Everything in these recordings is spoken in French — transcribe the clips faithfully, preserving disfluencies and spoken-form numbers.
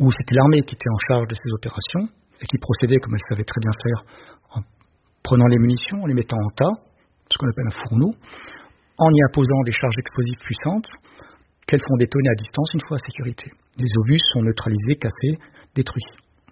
où c'était l'armée qui était en charge de ces opérations et qui procédait, comme elle savait très bien faire, en prenant les munitions, en les mettant en tas, ce qu'on appelle un fourneau, en y imposant des charges explosives puissantes qu'elles font détonner à distance une fois à sécurité. Les obus sont neutralisés, cassés, détruits.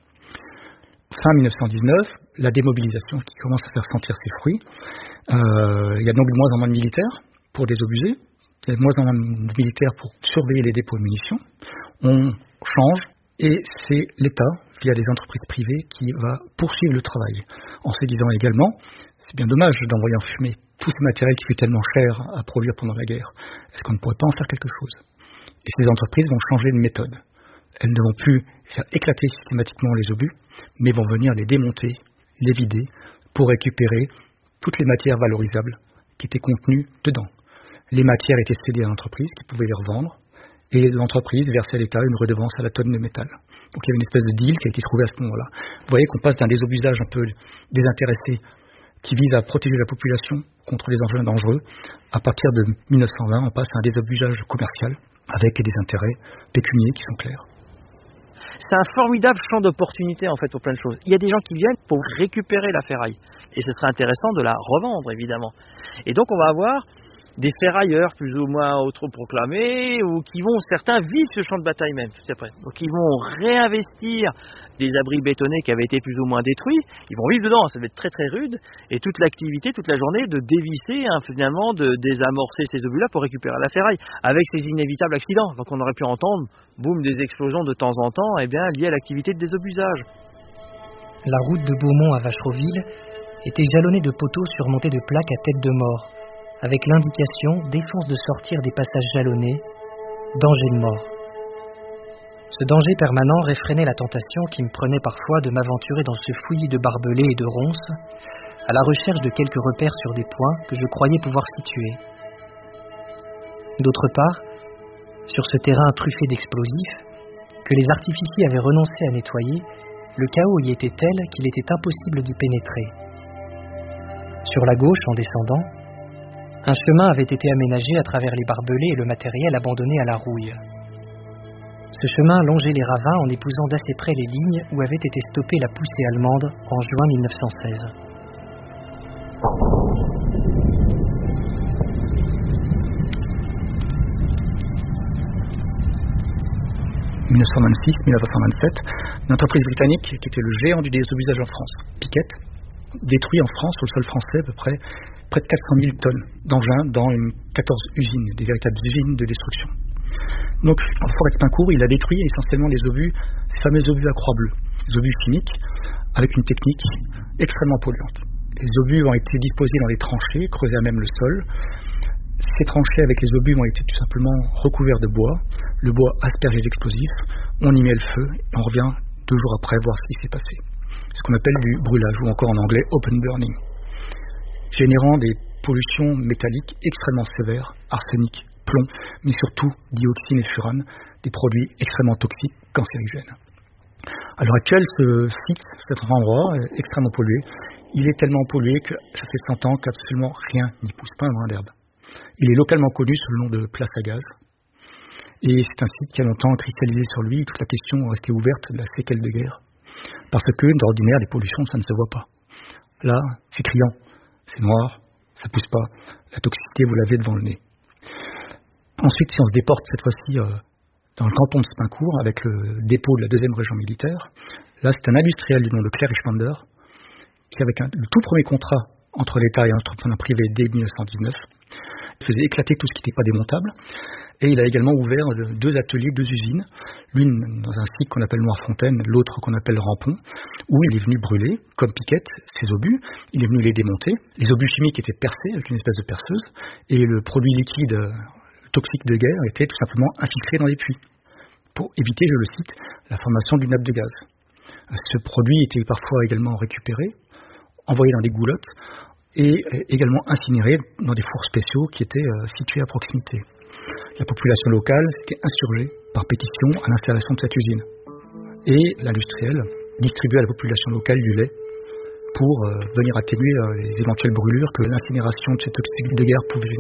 Fin mille neuf cent dix-neuf, la démobilisation qui commence à faire sentir ses fruits. Euh, il y a donc de moins en moins de militaires pour désobuser, il y a de moins en moins de militaires pour surveiller les dépôts de munitions. On change et c'est l'État, via des entreprises privées, qui va poursuivre le travail. En se disant également, c'est bien dommage d'envoyer en fumée tout ce matériel qui fut tellement cher à produire pendant la guerre. Est-ce qu'on ne pourrait pas en faire quelque chose? Et ces entreprises vont changer de méthode. Elles ne vont plus faire éclater systématiquement les obus, mais vont venir les démonter, les vider, pour récupérer toutes les matières valorisables qui étaient contenues dedans. Les matières étaient cédées à l'entreprise qui pouvait les revendre, et l'entreprise versait à l'État une redevance à la tonne de métal. Donc il y avait une espèce de deal qui a été trouvé à ce moment-là. Vous voyez qu'on passe d'un désobusage un peu désintéressé qui vise à protéger la population contre les engins dangereux. À partir de mille neuf cent vingt, on passe à un désobusage commercial avec des intérêts pécuniaires qui sont clairs. C'est un formidable champ d'opportunité en fait pour plein de choses. Il y a des gens qui viennent pour récupérer la ferraille. Et ce serait intéressant de la revendre évidemment. Et donc on va avoir des ferrailleurs plus ou moins autoproclamés ou qui vont, certains vivent ce champ de bataille même, tout après. Donc ils vont réinvestir des abris bétonnés qui avaient été plus ou moins détruits, ils vont vivre dedans, ça va être très très rude, et toute l'activité, toute la journée de dévisser, hein, finalement, de désamorcer ces obus-là pour récupérer la ferraille, avec ces inévitables accidents. Donc on aurait pu entendre, boum, des explosions de temps en temps, eh bien, liées à l'activité de désobusage. La route de Beaumont à Vachereauville était jalonnée de poteaux surmontés de plaques à tête de mort, avec l'indication défense de sortir des passages jalonnés, danger de mort. Ce danger permanent réfrénait la tentation qui me prenait parfois de m'aventurer dans ce fouillis de barbelés et de ronces, à la recherche de quelques repères sur des points que je croyais pouvoir situer. D'autre part, sur ce terrain truffé d'explosifs, que les artificiers avaient renoncé à nettoyer, le chaos y était tel qu'il était impossible d'y pénétrer. Sur la gauche, en descendant, un chemin avait été aménagé à travers les barbelés et le matériel abandonné à la rouille. Ce chemin longeait les ravins en épousant d'assez près les lignes où avait été stoppée la poussée allemande en juin mille neuf cent seize. mille neuf cent vingt-six mille neuf cent vingt-sept, une entreprise britannique qui était le géant du désobusage en France, Piquet, détruit en France, sur le sol français, à peu près près de quatre cent mille tonnes d'engins dans une quatorze usines, des véritables usines de destruction. Donc, en forêt de Spincourt, il a détruit essentiellement les obus, ces fameux obus à croix bleue, les obus chimiques, avec une technique extrêmement polluante. Les obus ont été disposés dans des tranchées, creusées à même le sol. Ces tranchées avec les obus ont été tout simplement recouverts de bois, le bois aspergé d'explosifs, on y met le feu, et on revient deux jours après voir ce qui s'est passé. C'est ce qu'on appelle du brûlage, ou encore en anglais open burning, générant des pollutions métalliques extrêmement sévères, arsenic, plomb, mais surtout dioxine et furane, des produits extrêmement toxiques, cancérigènes. À l'heure actuelle, ce site, cet endroit est extrêmement pollué. Il est tellement pollué que ça fait cent ans qu'absolument rien n'y pousse, pas un brin d'herbe. Il est localement connu sous le nom de place à gaz. Et c'est un site qui a longtemps cristallisé sur lui, toute la question est restée ouverte de la séquelle de guerre. Parce que, d'ordinaire, les pollutions, ça ne se voit pas. Là, c'est criant, c'est noir, ça pousse pas. La toxicité, vous l'avez devant le nez. Ensuite, si on se déporte cette fois-ci euh, dans le canton de Spincourt, avec le dépôt de la deuxième région militaire, là, c'est un industriel du nom de Claire Richmander, qui, avec un, le tout premier contrat entre l'État et un entrepreneur privé dès mille neuf cent dix-neuf, faisait éclater tout ce qui n'était pas démontable. Et il a également ouvert deux ateliers, deux usines, l'une dans un site qu'on appelle Noirfontaine, l'autre qu'on appelle Rampon, où il est venu brûler, comme Piquet, ses obus. Il est venu les démonter. Les obus chimiques étaient percés avec une espèce de perceuse, et le produit liquide toxique de guerre était tout simplement infiltré dans les puits, pour éviter, je le cite, la formation d'une nappe de gaz. Ce produit était parfois également récupéré, envoyé dans des goulottes, et également incinéré dans des fours spéciaux qui étaient situés à proximité. La population locale s'était insurgée par pétition à l'installation de cette usine. Et l'industriel distribuait à la population locale du lait pour euh, venir atténuer euh, les éventuelles brûlures que l'incinération de cette toxique de guerre pouvait générer.